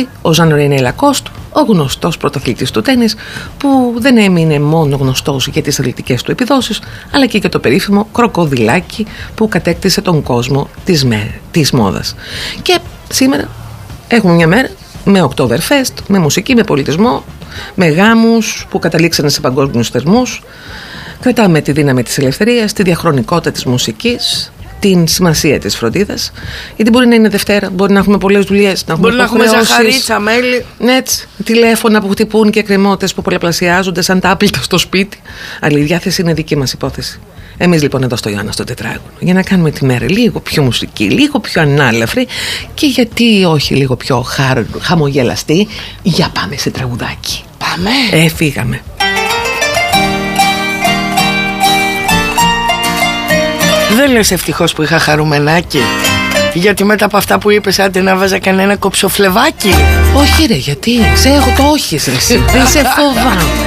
ή ο Ζαν-Ρενέ Λακόστ, ο γνωστός πρωταθλητής του τένις, που δεν έμεινε μόνο γνωστός για τις αθλητικές του επιδόσεις, αλλά και για το περίφημο κροκοδιλάκι που κατέκτησε τον κόσμο της μόδας. Και σήμερα έχουμε μια μέρα με Oktoberfest, με μουσική, με πολιτισμό, με γάμους που καταλήξανε σε παγκόσμιους θεσμούς. Κρατάμε τη δύναμη της ελευθερίας, τη διαχρονικότητα της μουσικής, την σημασία της φροντίδας. Γιατί μπορεί να είναι Δευτέρα, μπορεί να έχουμε πολλές δουλειές, μπορεί να έχουμε ζαχαρίτσα, μέλι. Έτσι, τηλέφωνα που χτυπούν και εκκρεμότητες που πολλαπλασιάζονται σαν τα άπλυτα στο σπίτι. Αλλά η διάθεση είναι δική μας υπόθεση. Εμείς λοιπόν εδώ στο Ιωάννα στο Τετράγωνο, για να κάνουμε τη μέρα λίγο πιο μουσική, λίγο πιο ανάλαφρη και γιατί όχι λίγο πιο χαμογελαστή. Για πάμε σε τραγουδάκι. Πάμε. Φύγαμε. Δεν λες ευτυχώς που είχα χαρουμενάκι? Γιατί μετά από αυτά που είπες, άντε να βάζα κανένα κοψοφλεβάκι. Όχι ρε, γιατί σε έχω το όχι εσύ. Δεν σε φοβάμαι.